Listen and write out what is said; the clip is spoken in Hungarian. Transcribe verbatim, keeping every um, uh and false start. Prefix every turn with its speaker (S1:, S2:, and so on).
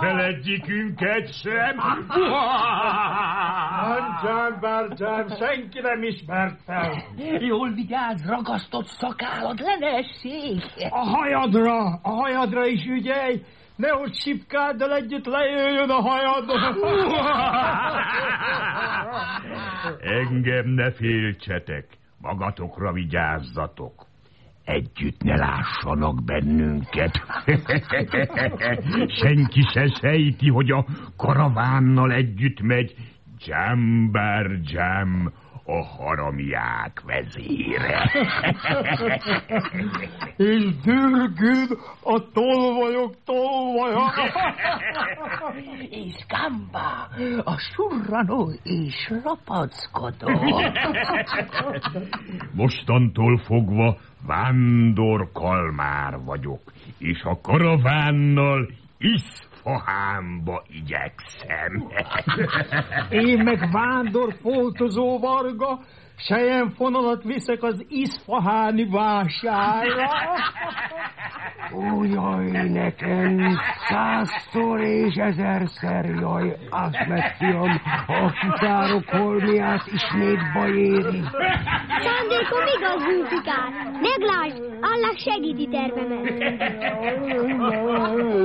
S1: fel egyikünket sem.
S2: Bárgyám, bárgyám, senki nem ismert fel.
S3: Jól vigyázz, ragasztott szakállad, le ne essék.
S2: A hajadra, a hajadra is ügyelj, nehogy sipkáddal együtt lejöjjön a hajadra.
S1: Engem ne féltsetek, magatokra vigyázzatok. Együtt ne lássanak bennünket. Senki se sejti, hogy a karavánnal együtt megy Dzsambár Dzsám, a haramiák vezére.
S2: És Dürgün, a tolvajok tolvaja.
S3: És Gamba, a surranó és rapackodó.
S1: Mostantól fogva vándor kalmár vagyok, és a karavánnal Iszfahánba igyekszem.
S2: Én meg vándor foltozó varga, selyemfonalat viszek az iszfaháni vásárra.
S4: Ó, jaj, nekem százszor és ezerszer, jaj, Ahmed fiam, a kitárok holmiát ismét baj éri.
S5: Szándékom igaz, Zülfikár. Meglásd, Allah segíti tervemet.